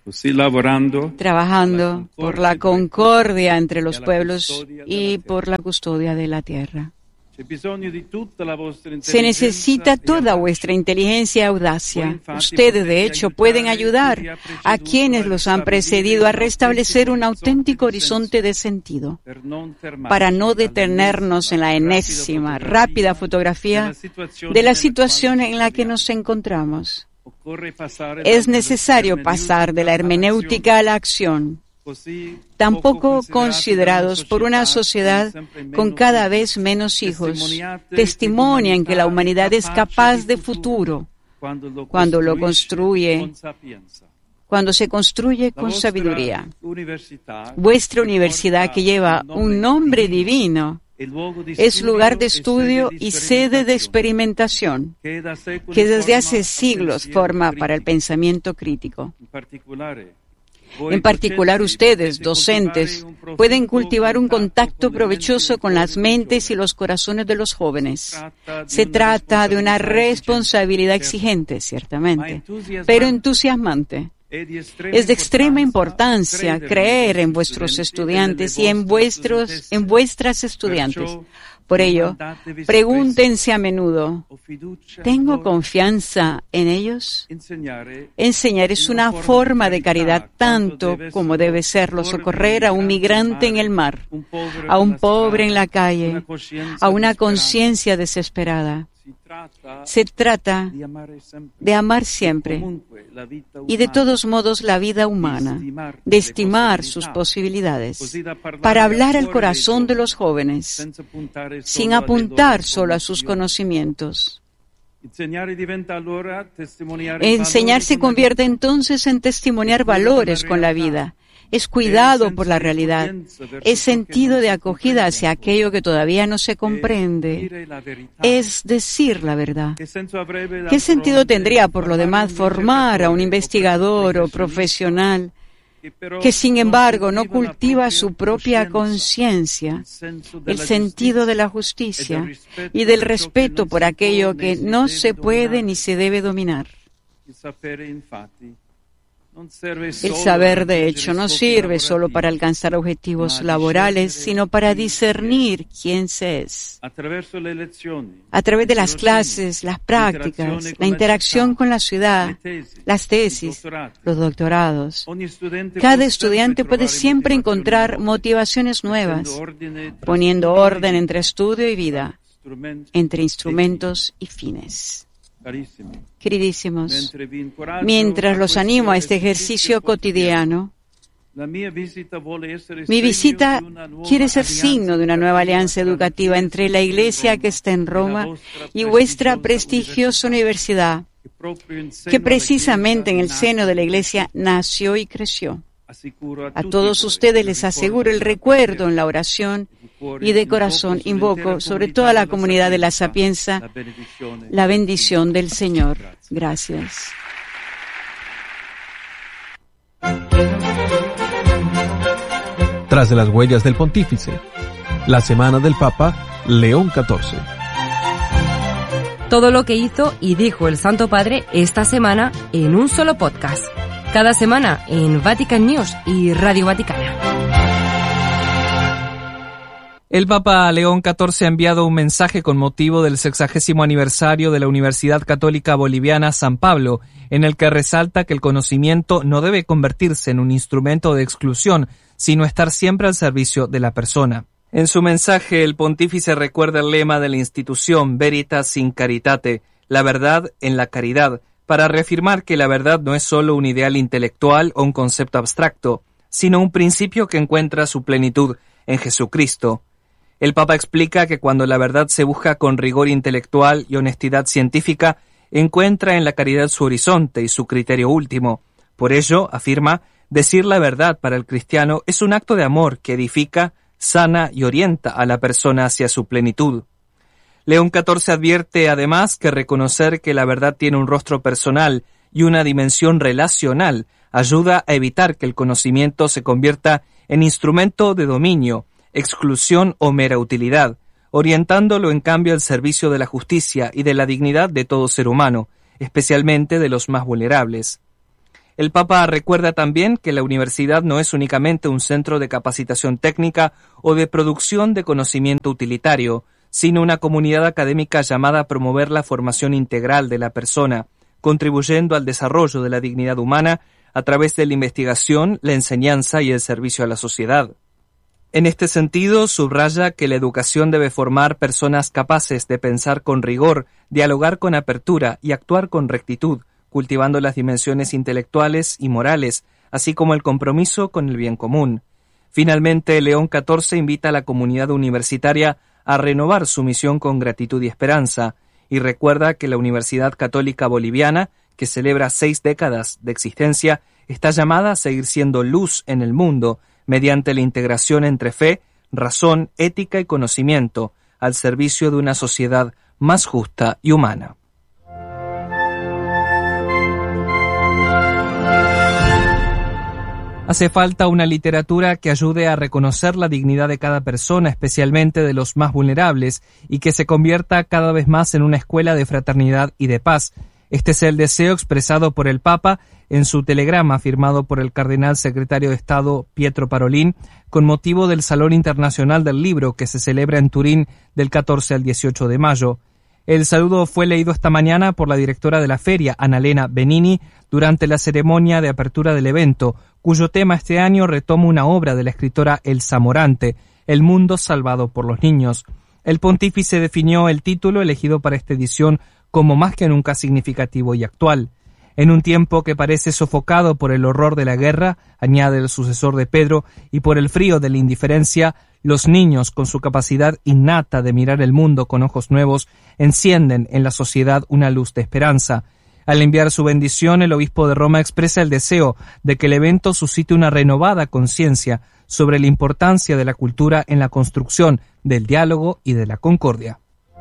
trabajando por la concordia entre los pueblos y por la custodia de la tierra. Se necesita toda vuestra inteligencia y audacia. Ustedes, de hecho, pueden ayudar a quienes los han precedido a restablecer un auténtico horizonte de sentido, para no detenernos en la enésima, rápida fotografía de la situación en la que nos encontramos. Es necesario pasar de la hermenéutica a la acción, tampoco considerados por una sociedad con cada vez menos hijos, testimonian que la humanidad es capaz de futuro cuando se construye con sabiduría. Vuestra universidad, que lleva un nombre divino, es lugar de estudio y sede de experimentación que desde hace siglos forma para el pensamiento crítico. En particular, ustedes, docentes, pueden cultivar un contacto provechoso con las mentes y los corazones de los jóvenes. Se trata de una responsabilidad exigente, ciertamente, pero entusiasmante. Es de extrema importancia creer en vuestros estudiantes y en vuestras estudiantes. Por ello, pregúntense a menudo, ¿tengo confianza en ellos? Enseñar es una forma de caridad tanto como debe serlo socorrer a un migrante en el mar, a un pobre en la calle, a una conciencia desesperada. Se trata de amar siempre y de todos modos la vida humana, de estimar sus posibilidades, para hablar al corazón de los jóvenes, sin apuntar solo a sus conocimientos. Enseñar se convierte entonces en testimoniar valores con la vida. Es cuidado por la realidad, es sentido de acogida hacia aquello que todavía no se comprende, es decir la verdad. ¿Qué sentido tendría, por lo demás, formar a un investigador o profesional que, sin embargo, no cultiva su propia conciencia, el sentido de la justicia y del respeto por aquello que no se puede ni se debe dominar? El saber, de hecho, no sirve solo para alcanzar objetivos laborales, sino para discernir quién se es. A través de las clases, las prácticas, la interacción con la ciudad, las tesis, los doctorados, cada estudiante puede siempre encontrar motivaciones nuevas, poniendo orden entre estudio y vida, entre instrumentos y fines. Queridísimos, mientras los animo a este ejercicio cotidiano, mi visita quiere ser signo de una nueva alianza educativa entre la Iglesia que está en Roma y vuestra prestigiosa universidad, que precisamente en el seno de la Iglesia nació y creció. A todos ustedes les aseguro el recuerdo en la oración y de corazón invoco sobre toda la comunidad de la Sapienza la bendición del Señor. Gracias. Tras de las huellas del Pontífice, la semana del Papa León XIV. Todo lo que hizo y dijo el Santo Padre esta semana en un solo podcast. Cada semana en Vatican News y Radio Vaticana. El Papa León XIV ha enviado un mensaje con motivo del 60º aniversario de la Universidad Católica Boliviana San Pablo, en el que resalta que el conocimiento no debe convertirse en un instrumento de exclusión, sino estar siempre al servicio de la persona. En su mensaje, el pontífice recuerda el lema de la institución Veritas in Caritate, la verdad en la caridad, para reafirmar que la verdad no es solo un ideal intelectual o un concepto abstracto, sino un principio que encuentra su plenitud en Jesucristo. El Papa explica que cuando la verdad se busca con rigor intelectual y honestidad científica, encuentra en la caridad su horizonte y su criterio último. Por ello, afirma, decir la verdad para el cristiano es un acto de amor que edifica, sana y orienta a la persona hacia su plenitud. León XIV advierte además que reconocer que la verdad tiene un rostro personal y una dimensión relacional ayuda a evitar que el conocimiento se convierta en instrumento de dominio, exclusión o mera utilidad, orientándolo en cambio al servicio de la justicia y de la dignidad de todo ser humano, especialmente de los más vulnerables. El Papa recuerda también que la universidad no es únicamente un centro de capacitación técnica o de producción de conocimiento utilitario, sino una comunidad académica llamada a promover la formación integral de la persona, contribuyendo al desarrollo de la dignidad humana a través de la investigación, la enseñanza y el servicio a la sociedad. En este sentido, subraya que la educación debe formar personas capaces de pensar con rigor, dialogar con apertura y actuar con rectitud, cultivando las dimensiones intelectuales y morales, así como el compromiso con el bien común. Finalmente, León XIV invita a la comunidad universitaria a renovar su misión con gratitud y esperanza, y recuerda que la Universidad Católica Boliviana, que celebra 6 décadas de existencia, está llamada a seguir siendo luz en el mundo, mediante la integración entre fe, razón, ética y conocimiento, al servicio de una sociedad más justa y humana. Hace falta una literatura que ayude a reconocer la dignidad de cada persona, especialmente de los más vulnerables, y que se convierta cada vez más en una escuela de fraternidad y de paz. Este es el deseo expresado por el Papa en su telegrama firmado por el cardenal secretario de Estado Pietro Parolin con motivo del Salón Internacional del Libro que se celebra en Turín del 14 al 18 de mayo. El saludo fue leído esta mañana por la directora de la feria, Annalena Benini, durante la ceremonia de apertura del evento, cuyo tema este año retoma una obra de la escritora Elsa Morante, El mundo salvado por los niños. El pontífice definió el título elegido para esta edición como más que nunca significativo y actual. En un tiempo que parece sofocado por el horror de la guerra, añade el sucesor de Pedro, y por el frío de la indiferencia, los niños, con su capacidad innata de mirar el mundo con ojos nuevos, encienden en la sociedad una luz de esperanza. Al enviar su bendición, el obispo de Roma expresa el deseo de que el evento suscite una renovada conciencia sobre la importancia de la cultura en la construcción del diálogo y de la concordia.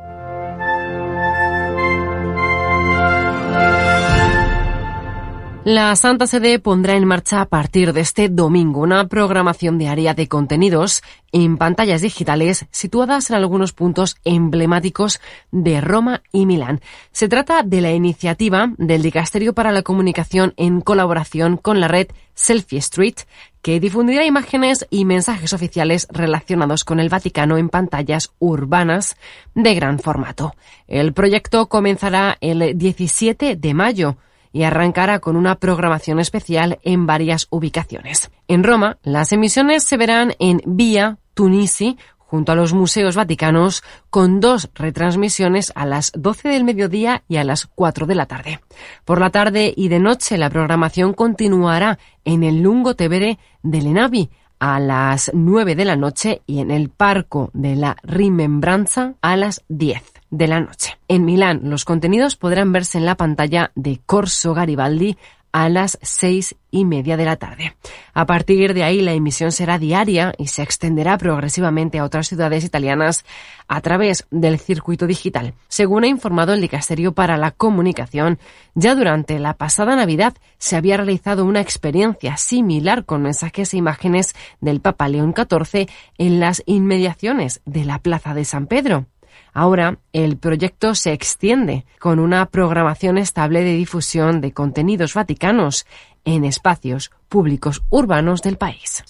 La Santa Sede pondrá en marcha a partir de este domingo una programación diaria de contenidos en pantallas digitales situadas en algunos puntos emblemáticos de Roma y Milán. Se trata de la iniciativa del Dicasterio para la Comunicación en colaboración con la red Selfie Street, que difundirá imágenes y mensajes oficiales relacionados con el Vaticano en pantallas urbanas de gran formato. El proyecto comenzará el 17 de mayo y arrancará con una programación especial en varias ubicaciones. En Roma, las emisiones se verán en Vía Tunisi, junto a los museos vaticanos, con 2 retransmisiones a las 12 del mediodía y a las 4 de la tarde. Por la tarde y de noche, la programación continuará en el Lungo Tevere de Lenavi a las 9 de la noche y en el Parco de la Rimembranza a las 10 de la noche. En Milán, los contenidos podrán verse en la pantalla de Corso Garibaldi a las 6:30 de la tarde. A partir de ahí, la emisión será diaria y se extenderá progresivamente a otras ciudades italianas a través del circuito digital. Según ha informado el Dicasterio para la Comunicación, ya durante la pasada Navidad se había realizado una experiencia similar con mensajes e imágenes del Papa León XIV en las inmediaciones de la Plaza de San Pedro. Ahora, el proyecto se extiende con una programación estable de difusión de contenidos vaticanos en espacios públicos urbanos del país.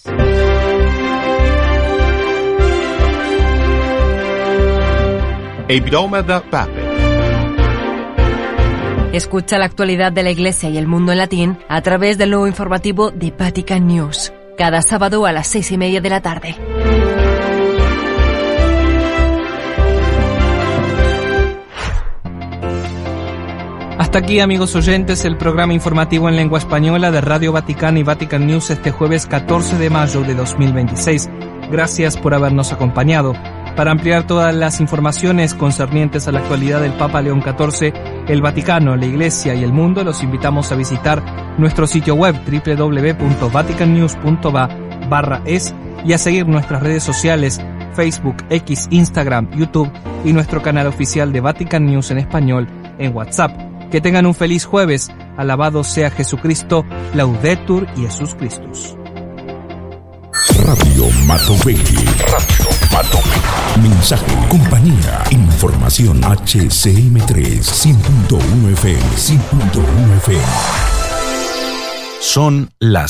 Il Broma da Pape. Escucha la actualidad de la Iglesia y el mundo en latín a través del nuevo informativo de Vatican News, cada sábado a las 6:30 de la tarde. Hasta aquí, amigos oyentes, el programa informativo en lengua española de Radio Vaticana y Vatican News este jueves 14 de mayo de 2026. Gracias por habernos acompañado. Para ampliar todas las informaciones concernientes a la actualidad del Papa León XIV, el Vaticano, la Iglesia y el mundo, los invitamos a visitar nuestro sitio web www.vaticannews.va/es y a seguir nuestras redes sociales Facebook, X, Instagram, YouTube y nuestro canal oficial de Vatican News en español en WhatsApp. Que tengan un feliz jueves. Alabado sea Jesucristo. Laudetur Jesus Christus. Radio Matovegli. Mensaje, compañía, información. HCM3, 100.1 FM, 100.1 FM. Son las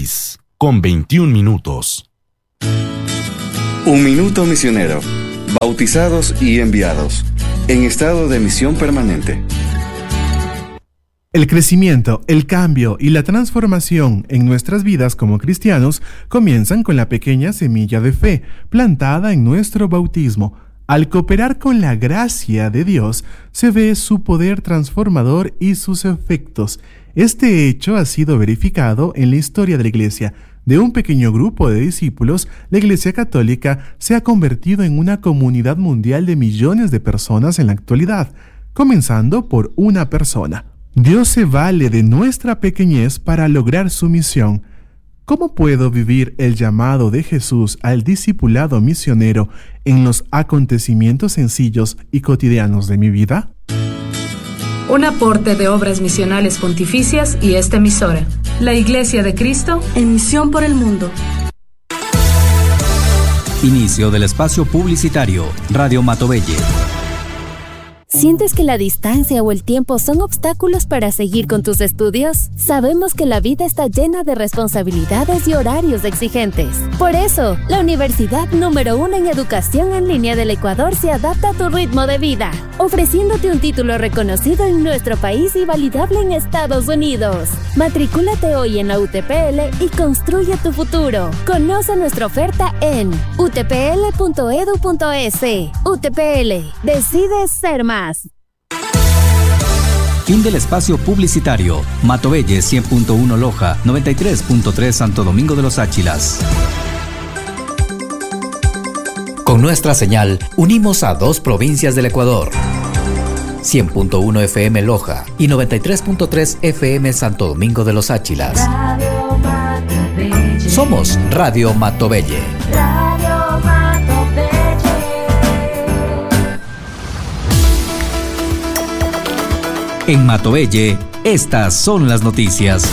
6:21. Un minuto misionero. Bautizados y enviados. En estado de misión permanente. El crecimiento, el cambio y la transformación en nuestras vidas como cristianos comienzan con la pequeña semilla de fe plantada en nuestro bautismo. Al cooperar con la gracia de Dios, se ve su poder transformador y sus efectos. Este hecho ha sido verificado en la historia de la Iglesia. De un pequeño grupo de discípulos, la Iglesia Católica se ha convertido en una comunidad mundial de millones de personas en la actualidad, comenzando por una persona. Dios se vale de nuestra pequeñez para lograr su misión. ¿Cómo puedo vivir el llamado de Jesús al discipulado misionero en los acontecimientos sencillos y cotidianos de mi vida? Un aporte de Obras Misionales Pontificias y esta emisora, la Iglesia de Cristo en misión por el mundo. Inicio del espacio publicitario, Radio Matovelle. ¿Sientes que la distancia o el tiempo son obstáculos para seguir con tus estudios? Sabemos que la vida está llena de responsabilidades y horarios exigentes. Por eso, la universidad número 1 en educación en línea del Ecuador se adapta a tu ritmo de vida, ofreciéndote un título reconocido en nuestro país y validable en Estados Unidos. Matricúlate hoy en la UTPL y construye tu futuro. Conoce nuestra oferta en utpl.edu.es. UTPL, decides ser más. Fin del espacio publicitario. Matovelle 100.1 Loja, 93.3 Santo Domingo de los Áchilas. Con nuestra señal, unimos a 2 provincias del Ecuador. 100.1 FM Loja y 93.3 FM Santo Domingo de los Áchilas. Somos Radio Matovelle. En Matovelle, estas son las noticias.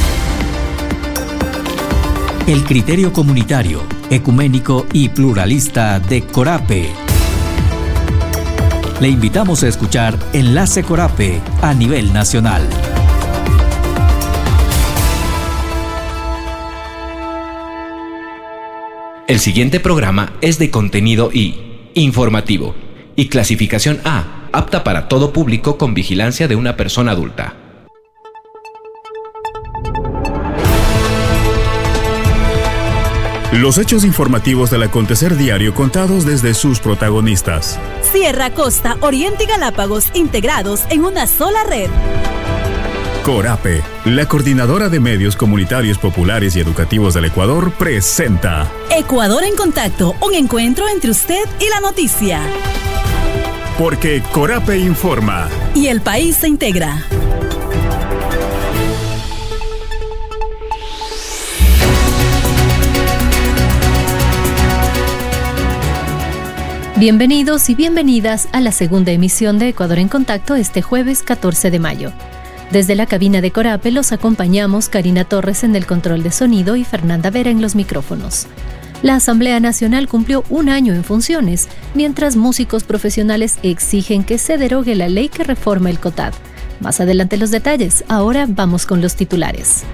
El criterio comunitario, ecuménico y pluralista de Corape. Le invitamos a escuchar Enlace Corape a nivel nacional. El siguiente programa es de contenido informativo y clasificación A, apta para todo público con vigilancia de una persona adulta. Los hechos informativos del acontecer diario contados desde sus protagonistas. Sierra, Costa, Oriente y Galápagos integrados en una sola red. Corape, la coordinadora de medios comunitarios populares y educativos del Ecuador, presenta Ecuador en Contacto, un encuentro entre usted y la noticia. Porque Corape informa. Y el país se integra. Bienvenidos y bienvenidas a la segunda emisión de Ecuador en Contacto este jueves 14 de mayo. Desde la cabina de Corape los acompañamos Karina Torres en el control de sonido y Fernanda Vera en los micrófonos. La Asamblea Nacional cumplió 1 año en funciones, mientras músicos profesionales exigen que se derogue la ley que reforma el COTAD. Más adelante los detalles, ahora vamos con los titulares.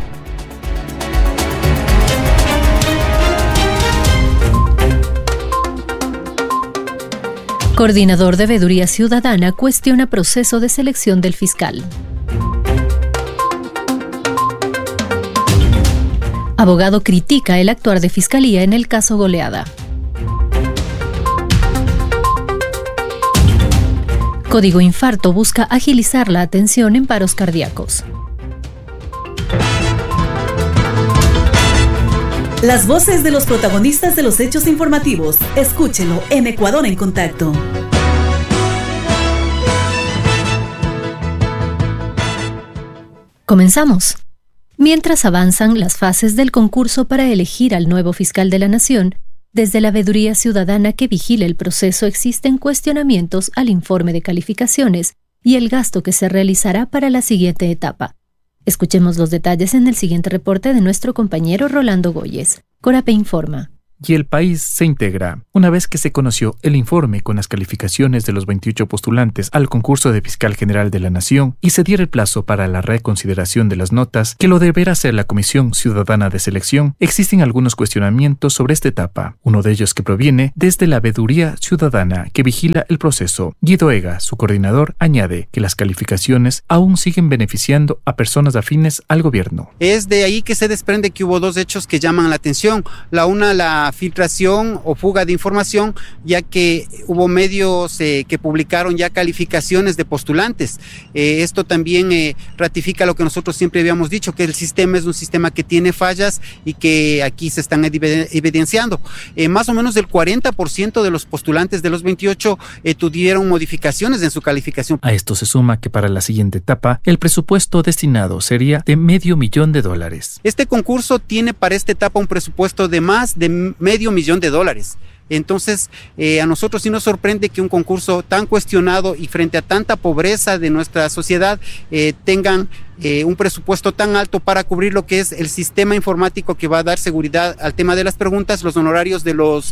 Coordinador de Veeduría Ciudadana cuestiona proceso de selección del fiscal. Abogado critica el actuar de Fiscalía en el caso Goleada. Código Infarto busca agilizar la atención en paros cardíacos. Las voces de los protagonistas de los hechos informativos. Escúchelo en Ecuador en Contacto. Comenzamos. Mientras avanzan las fases del concurso para elegir al nuevo fiscal de la Nación, desde la Veeduría Ciudadana que vigila el proceso existen cuestionamientos al informe de calificaciones y el gasto que se realizará para la siguiente etapa. Escuchemos los detalles en el siguiente reporte de nuestro compañero Rolando Goyes. Corape informa. y El País se integra. Una vez que se conoció el informe con las calificaciones de los 28 postulantes al concurso de Fiscal General de la Nación y se diera el plazo para la reconsideración de las notas, que lo deberá hacer la Comisión Ciudadana de Selección, existen algunos cuestionamientos sobre esta etapa. Uno de ellos que proviene desde la Veeduría Ciudadana que vigila el proceso. Guido Ega, su coordinador, añade que las calificaciones aún siguen beneficiando a personas afines al gobierno. Es de ahí que se desprende que hubo dos hechos que llaman la atención. La filtración o fuga de información, ya que hubo medios que publicaron ya calificaciones de postulantes. Esto también ratifica lo que nosotros siempre habíamos dicho, que el sistema es un sistema que tiene fallas y que aquí se están evidenciando. Más o menos el 40% de los postulantes de los 28 tuvieron modificaciones en su calificación. A esto se suma que para la siguiente etapa el presupuesto destinado sería de $500,000. Este concurso tiene para esta etapa un presupuesto de más de $500,000. Entonces, a nosotros sí nos sorprende que un concurso tan cuestionado y frente a tanta pobreza de nuestra sociedad tengan un presupuesto tan alto para cubrir lo que es el sistema informático que va a dar seguridad al tema de las preguntas, los honorarios de los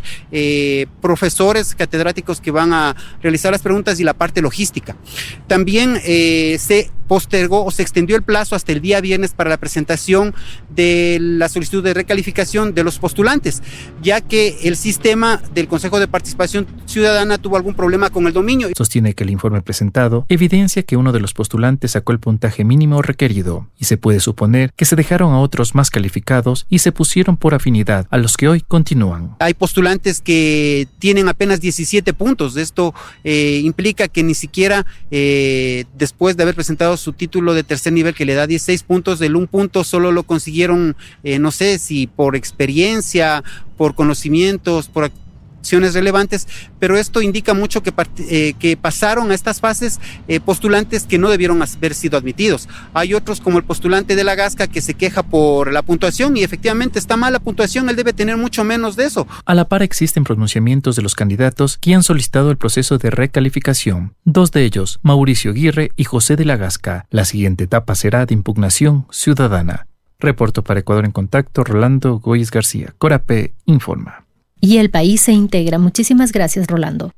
profesores catedráticos que van a realizar las preguntas y la parte logística. También se postergó o se extendió el plazo hasta el día viernes para la presentación de la solicitud de recalificación de los postulantes, ya que el sistema del Consejo de Participación Ciudadana tuvo algún problema con el dominio. Sostiene que el informe presentado evidencia que uno de los postulantes sacó el puntaje mínimo requerido y se puede suponer que se dejaron a otros más calificados y se pusieron por afinidad a los que hoy continúan. Hay postulantes que tienen apenas 17 puntos. Esto implica que ni siquiera después de haber presentado su título de tercer nivel que le da 16 puntos, del 1 punto solo lo consiguieron, no sé si por experiencia, por conocimientos, por acciones relevantes, pero esto indica mucho que pasaron a estas fases postulantes que no debieron haber sido admitidos. Hay otros como el postulante de la Gasca que se queja por la puntuación y efectivamente está mal la puntuación, él debe tener mucho menos de eso. A la par existen pronunciamientos de los candidatos que han solicitado el proceso de recalificación. Dos de ellos, Mauricio Aguirre y José de la Gasca. La siguiente etapa será de impugnación ciudadana. Reporto para Ecuador en Contacto, Rolando Goyes García. Corape informa. Y El País se integra. Muchísimas gracias, Rolando.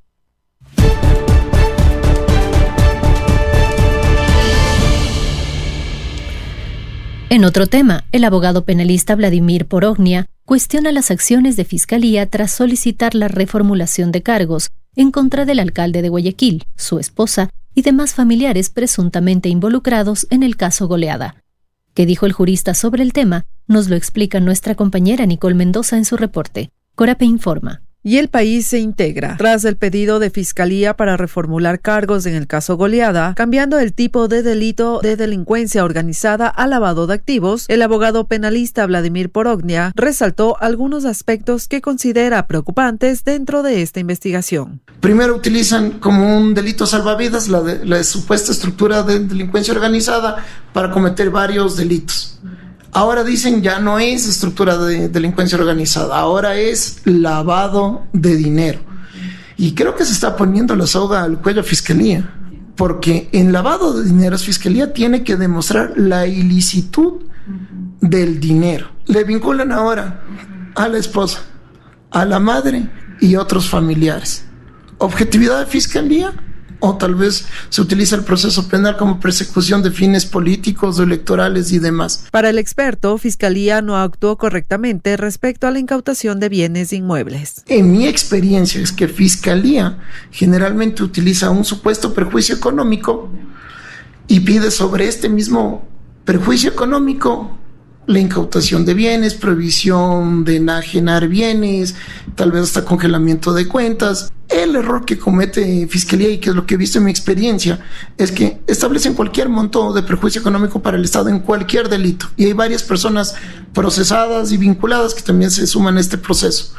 En otro tema, el abogado penalista Vladimir Porognia cuestiona las acciones de Fiscalía tras solicitar la reformulación de cargos en contra del alcalde de Guayaquil, su esposa y demás familiares presuntamente involucrados en el caso Goleada. ¿Qué dijo el jurista sobre el tema? Nos lo explica nuestra compañera Nicole Mendoza en su reporte. Corape informa. Y El País se integra tras el pedido de Fiscalía para reformular cargos en el caso Goleada, cambiando el tipo de delito de delincuencia organizada a lavado de activos. El abogado penalista Vladimir Porognia resaltó algunos aspectos que considera preocupantes dentro de esta investigación. Primero, utilizan como un delito salvavidas la supuesta estructura de delincuencia organizada para cometer varios delitos. Ahora dicen ya no es estructura de delincuencia organizada, ahora es lavado de dinero. Y creo que se está poniendo la soga al cuello a Fiscalía, porque en lavado de dinero Fiscalía tiene que demostrar la ilicitud del dinero. Le vinculan ahora a la esposa, a la madre y otros familiares. ¿Objetividad de Fiscalía? O tal vez se utiliza el proceso penal como persecución de fines políticos o electorales y demás. Para el experto, Fiscalía no actuó correctamente respecto a la incautación de bienes inmuebles. En mi experiencia es que Fiscalía generalmente utiliza un supuesto perjuicio económico y pide sobre este mismo perjuicio económico la incautación de bienes, prohibición de enajenar bienes, tal vez hasta congelamiento de cuentas. El error que comete Fiscalía, y que es lo que he visto en mi experiencia, es que establecen cualquier monto de perjuicio económico para el Estado en cualquier delito. Y hay varias personas procesadas y vinculadas que también se suman a este proceso.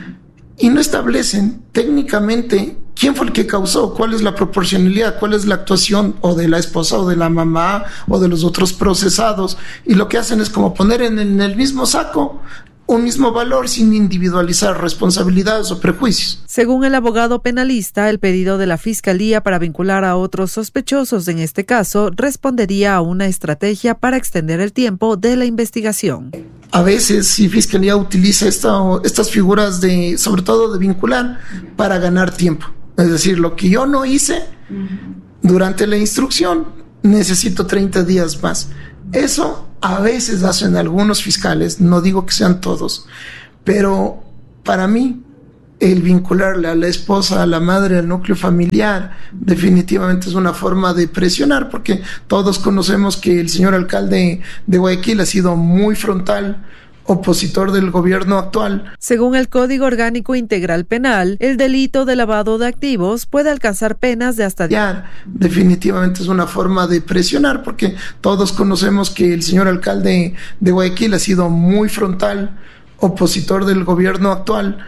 Y no establecen técnicamente quién fue el que causó, cuál es la proporcionalidad, cuál es la actuación o de la esposa o de la mamá o de los otros procesados. Y lo que hacen es como poner en el mismo saco un mismo valor sin individualizar responsabilidades o prejuicios. Según el abogado penalista, el pedido de la Fiscalía para vincular a otros sospechosos en este caso respondería a una estrategia para extender el tiempo de la investigación. a veces si Fiscalía utiliza estas figuras sobre todo de vincular, para ganar tiempo. Es decir, lo que yo no hice durante la instrucción, necesito 30 días más. Eso a veces hacen algunos fiscales, no digo que sean todos, pero para mí el vincularle a la esposa, a la madre, al núcleo familiar, definitivamente es una forma de presionar, porque todos conocemos que el señor alcalde de Guayaquil ha sido muy frontal, opositor del gobierno actual. Según el Código Orgánico Integral Penal, el delito de lavado de activos puede alcanzar penas de hasta... Definitivamente es una forma de presionar, porque todos conocemos que el señor alcalde de Guayaquil ha sido muy frontal, opositor del gobierno actual.